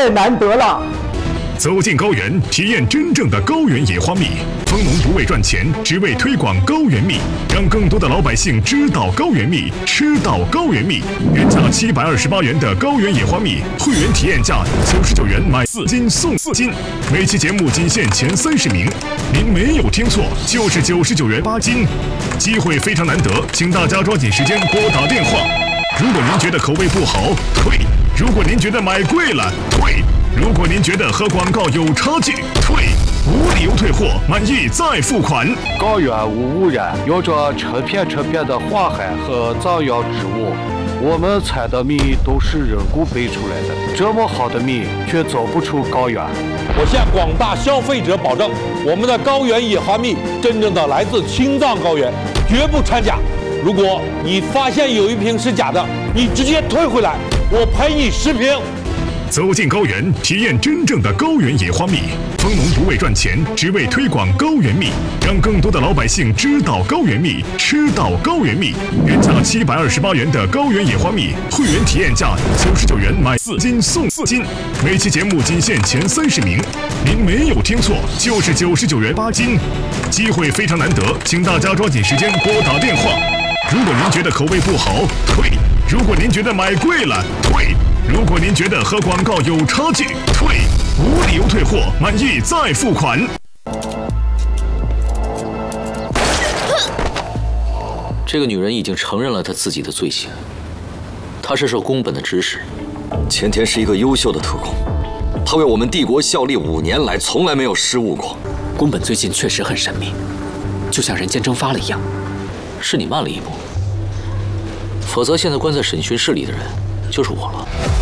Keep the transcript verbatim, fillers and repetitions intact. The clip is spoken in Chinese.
太难得了。 走进高原，体验真正的高原野花蜜。蜂农不为赚钱，只为推广高原蜜，让更多的老百姓知道高原蜜，吃到高原蜜。原价七百二十八元的高原野花蜜，会员体验价九十九元买四斤送四斤。每期节目仅限前三十名，您没有听错，就是九十九元八斤。机会非常难得，请大家抓紧时间拨打电话。如果您觉得口味不好，退；如果您觉得买贵了，退；如果您觉得和广告有差距，退，无理由退货，满意再付款。 高原无污染，有着成片成片的花海和藏药植物，我们采的蜜都是人工培出来的，这么好的蜜却走不出高原。 我向广大消费者保证，我们的高原野花蜜真正的来自青藏高原，绝不掺假。如果你发现有一瓶是假的，你直接退回来，我赔你十瓶。 走进高原，体验真正的高原野花蜜。蜂农不为赚钱，只为推广高原蜜，让更多的老百姓知道高原蜜，吃到高原蜜。原价七百二十八元的高原野花蜜，会员体验价九十九元买四斤送四斤。每期节目仅限前三十名，您没有听错，就是九十九元八斤。机会非常难得，请大家抓紧时间拨打电话。如果您觉得口味不好，退；如果您觉得买贵了，退；如果您觉得和广告有差距，退，无理由退货，满意再付款。 这个女人已经承认了她自己的罪行，她是受宫本的指使。 前田是一个优秀的特工，他为我们帝国效力五年来，从来没有失误过。 宫本最近确实很神秘，就像人间蒸发了一样。是你慢了一步，否则现在关在审讯室里的人就是我了。